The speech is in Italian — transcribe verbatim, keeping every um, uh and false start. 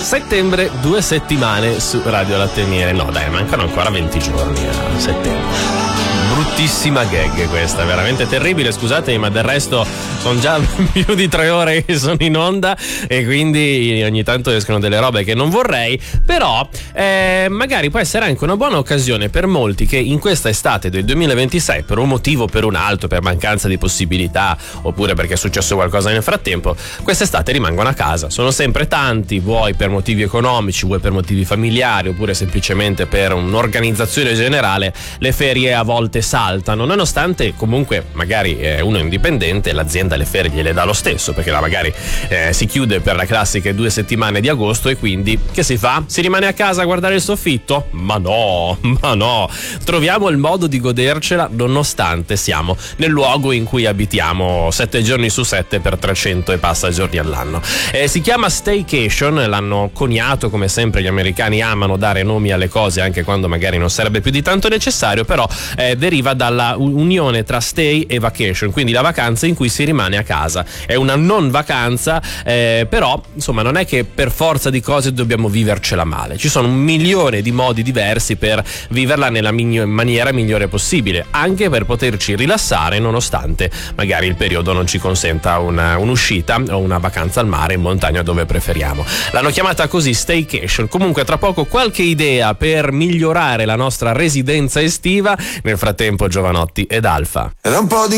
settembre, due settimane su Radio Latte e Miele. No dai, mancano ancora venti giorni a settembre. Bruttissima gag questa, veramente terribile, scusatemi, ma del resto sono già più di tre ore che sono in onda e quindi ogni tanto escono delle robe che non vorrei, però eh, magari può essere anche una buona occasione per molti che in questa estate del duemilaventisei, per un motivo o per un altro, per mancanza di possibilità oppure perché è successo qualcosa nel frattempo, quest'estate rimangono a casa. Sono sempre tanti, vuoi per motivi economici, vuoi per motivi familiari oppure semplicemente per un'organizzazione generale, le ferie a volte saltano, nonostante comunque magari eh, uno è indipendente, l'azienda le ferie gliele dà lo stesso, perché la magari eh, si chiude per la classiche due settimane di agosto e quindi che si fa? Si rimane a casa a guardare il soffitto? Ma no, ma no, troviamo il modo di godercela nonostante siamo nel luogo in cui abitiamo sette giorni su sette per trecento e passa giorni all'anno. Eh, si chiama staycation, l'hanno coniato, come sempre gli americani amano dare nomi alle cose anche quando magari non sarebbe più di tanto necessario, però eh, deriva dalla unione tra stay e vacation, quindi la vacanza in cui si rimane a casa. È una non vacanza, eh, però insomma non è che per forza di cose dobbiamo vivercela male. Ci sono un milione di modi diversi per viverla nella migno- maniera migliore possibile, anche per poterci rilassare nonostante magari il periodo non ci consenta una, un'uscita o una vacanza al mare, in montagna, dove preferiamo. L'hanno chiamata così, staycation. Comunque tra poco qualche idea per migliorare la nostra residenza estiva. Nel frattempo Giovanotti ed Alfa. Ed un po' di